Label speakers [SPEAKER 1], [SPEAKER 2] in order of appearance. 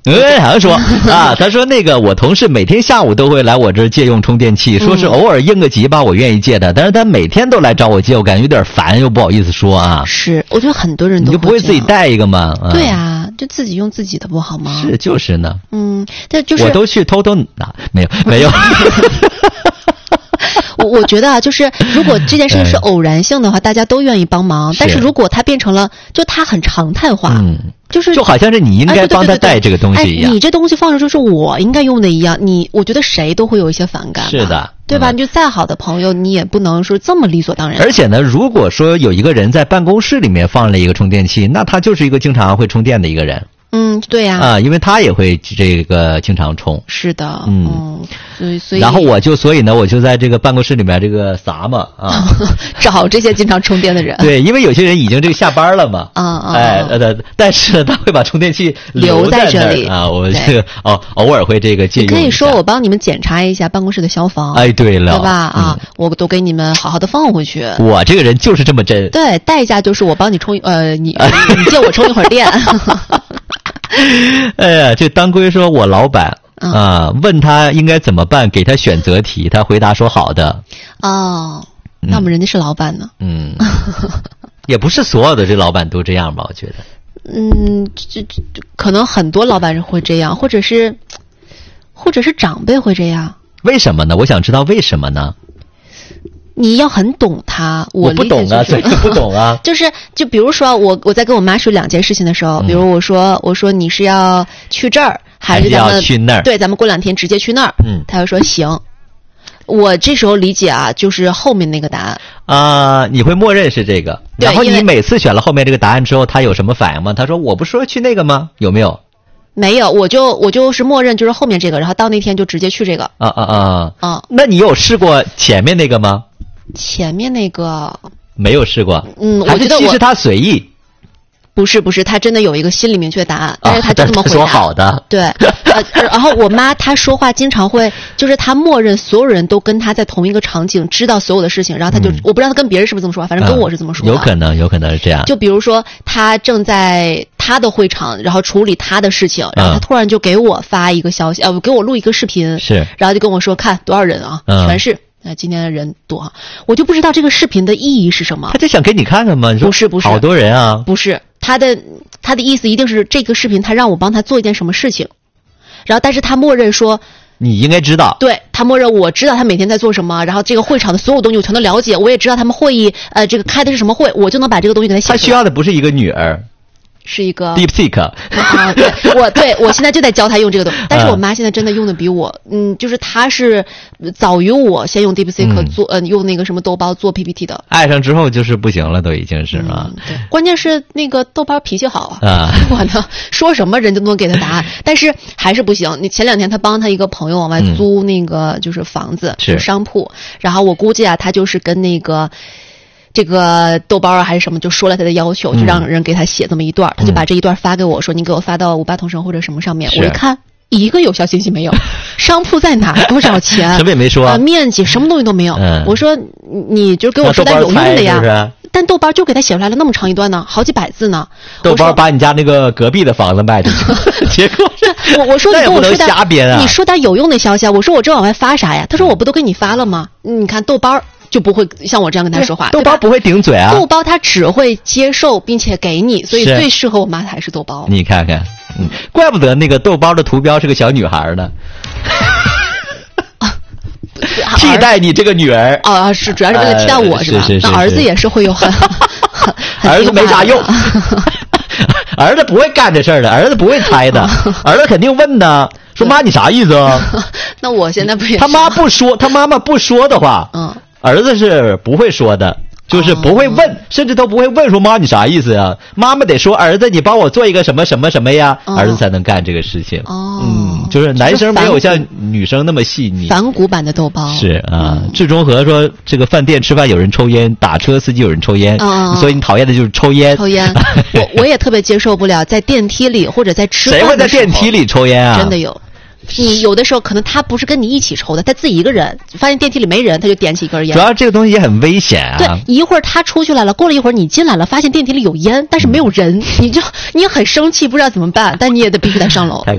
[SPEAKER 1] 好像说啊，他说那个我同事每天下午都会来我这儿借用充电器，说是偶尔应个急吧，我愿意借的，但是他每天都来找我借，我感觉有点烦，又不好意思说啊。
[SPEAKER 2] 是，我觉得很多人都
[SPEAKER 1] 你就不会自己带一个吗？
[SPEAKER 2] 对啊，就自己用自己的不好吗？
[SPEAKER 1] 是，就是呢。
[SPEAKER 2] 但就是
[SPEAKER 1] 我都去偷偷拿，没有。
[SPEAKER 2] 我觉得啊，就是如果这件事情是偶然性的话，大家都愿意帮忙。但是如果它变成了，就它很常态化，就
[SPEAKER 1] 好像是你应该帮他带这个东西一样。
[SPEAKER 2] 你这东西放着就是我应该用的一样，我觉得谁都会有一些反感。
[SPEAKER 1] 是的，
[SPEAKER 2] 对吧？你就再好的朋友，你也不能说这么理所当然。
[SPEAKER 1] 而且呢，如果说有一个人在办公室里面放了一个充电器，那他就是一个经常会充电的一个人。
[SPEAKER 2] 对呀。
[SPEAKER 1] 啊，因为他也会这个经常充。
[SPEAKER 2] 是的。所以。
[SPEAKER 1] 然后所以呢，我就在这个办公室里面这个撒嘛啊，
[SPEAKER 2] 找这些经常充电的人。
[SPEAKER 1] 对，因为有些人已经这个下班了嘛。但是呢，他会把充电器
[SPEAKER 2] 留在这里
[SPEAKER 1] 啊。我这个偶尔会这个借用。
[SPEAKER 2] 你可以说我帮你们检查一下办公室的消防。
[SPEAKER 1] 哎，对了，
[SPEAKER 2] 对吧？我都给你们好好的放回去。
[SPEAKER 1] 我这个人就是这么真。
[SPEAKER 2] 对，代价就是我帮你充你借我充一会儿电。
[SPEAKER 1] 哎呀，这当归说我老板问他应该怎么办，给他选择题，他回答说好的。
[SPEAKER 2] 那我们人家是老板呢。
[SPEAKER 1] 也不是所有的这老板都这样吧，我觉得。
[SPEAKER 2] 这可能很多老板会这样，或者是长辈会这样。
[SPEAKER 1] 为什么呢？我想知道为什么呢？
[SPEAKER 2] 你要很懂他，
[SPEAKER 1] 我不懂啊，这个不懂啊。
[SPEAKER 2] 就比如说我在跟我妈说两件事情的时候，比如我说你是要去这儿还是咱们
[SPEAKER 1] 要去那儿？
[SPEAKER 2] 对，咱们过2天直接去那儿。他就说行。我这时候理解啊，就是后面那个答案
[SPEAKER 1] 啊，你会默认是这个。然后你每次选了后面这个答案之后，他有什么反应吗？他说我不说去那个吗？有没有？
[SPEAKER 2] 没有，我就是默认就是后面这个，然后到那天就直接去这个。
[SPEAKER 1] 那你有试过前面那个吗？
[SPEAKER 2] 前面那个没
[SPEAKER 1] 有试过。
[SPEAKER 2] 我觉得
[SPEAKER 1] 其实他随意。
[SPEAKER 2] 不是，他真的有一个心里明确的答案，但是他就这么回答。
[SPEAKER 1] 说好的。
[SPEAKER 2] 对，然后我妈她说话经常会，就是她默认所有人都跟她在同一个场景，知道所有的事情，然后她就，我不知道她跟别人是不是这么说，反正跟我是这么说的。
[SPEAKER 1] 有可能是这样。
[SPEAKER 2] 就比如说，她正在她的会场，然后处理她的事情，然后她突然就给我发一个消息，给我录一个视频，
[SPEAKER 1] 是，
[SPEAKER 2] 然后就跟我说看多少人啊，全是。今天的人多哈，我就不知道这个视频的意义是什么。
[SPEAKER 1] 他就想给你看看吗？
[SPEAKER 2] 不是，
[SPEAKER 1] 好多人啊。
[SPEAKER 2] 不是，他的意思一定是这个视频他让我帮他做一件什么事情，然后但是他默认说
[SPEAKER 1] 你应该知道。
[SPEAKER 2] 对，他默认我知道他每天在做什么，然后这个会场的所有东西我全都了解，我也知道他们会议这个开的是什么会，我就能把这个东西给他写出来。
[SPEAKER 1] 他需要的不是一个女儿。
[SPEAKER 2] 是一个
[SPEAKER 1] DeepSeek
[SPEAKER 2] 对，我现在就在教他用这个东西，但是我妈现在真的用的比我，就是她是早于我先用 DeepSeek 做，用那个什么豆包做 PPT 的。
[SPEAKER 1] 爱上之后就是不行了，都已经是啊。
[SPEAKER 2] 对，关键是那个豆包脾气好啊，我呢说什么人就能给他答案，但是还是不行。你前2天他帮他一个朋友往外租那个就是房子，就是商铺，然后我估计啊，他就是跟那个。这个豆包还是什么，就说了他的要求，就让人给他写这么一段，他就把这一段发给我说，你给我发到58同城或者什么上面。我一看，一个有效信息没有，商铺在哪，多少钱，
[SPEAKER 1] 什么也没说，
[SPEAKER 2] 面积什么东西都没有。我说你就给我说点有用的呀。
[SPEAKER 1] 是
[SPEAKER 2] 但豆包就给他写出来了那么长一段呢，好几百字呢。
[SPEAKER 1] 豆包把你家那个隔壁的房子卖出去，结果
[SPEAKER 2] 我说你跟我说点
[SPEAKER 1] 瞎编啊，
[SPEAKER 2] 你说点有用的消息啊。我说我这往外发啥呀？他说我不都给你发了吗？你看豆包。就不会像我这样跟他说话。
[SPEAKER 1] 豆包不会顶嘴啊，
[SPEAKER 2] 豆包他只会接受并且给你，所以最适合我妈还是豆包。
[SPEAKER 1] 你看看，怪不得那个豆包的图标是个小女孩呢。替代你这个女儿
[SPEAKER 2] 啊，是主要是为了替代我是吧？那儿子也是会有很
[SPEAKER 1] 儿子没啥用。儿子不会干这事儿的，儿子不会猜的，儿子肯定问的，说妈你啥意思啊？
[SPEAKER 2] 那我现在不也是？
[SPEAKER 1] 他妈不说，他妈妈不说的话，儿子是不会说的，就是不会问，甚至都不会问说妈你啥意思呀？妈妈得说儿子你帮我做一个什么什么什么呀，儿子才能干这个事情。就是男生没有像女生那么细腻。
[SPEAKER 2] 反骨版的豆包
[SPEAKER 1] 是啊。志中和说这个饭店吃饭有人抽烟，打车司机有人抽烟，所以你讨厌的就是抽烟。
[SPEAKER 2] 我也特别接受不了在电梯里或者在吃饭的时候。
[SPEAKER 1] 谁会在电梯里抽烟啊？
[SPEAKER 2] 真的有。你有的时候可能他不是跟你一起抽的，他自己一个人，发现电梯里没人，他就点起一根烟。
[SPEAKER 1] 主要这个东西也很危险啊。
[SPEAKER 2] 对，一会儿他出去来了，过了一会儿你进来了，发现电梯里有烟，但是没有人，你很生气，不知道怎么办，但你也得必须得上楼。